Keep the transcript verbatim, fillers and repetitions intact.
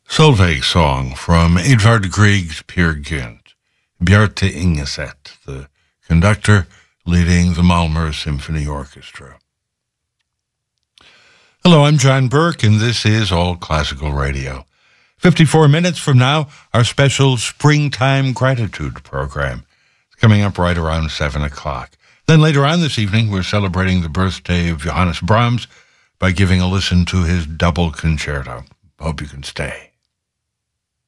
Solveig song from Edvard Grieg's Peer Gynt, Bjarte Ingeset, the conductor leading the Malmö Symphony Orchestra. Hello, I'm John Burke, and this is All Classical Radio. fifty-four minutes from now, our special Springtime Gratitude program. It's coming up right around seven o'clock. Then later on this evening, we're celebrating the birthday of Johannes Brahms by giving a listen to his double concerto. Hope you can stay.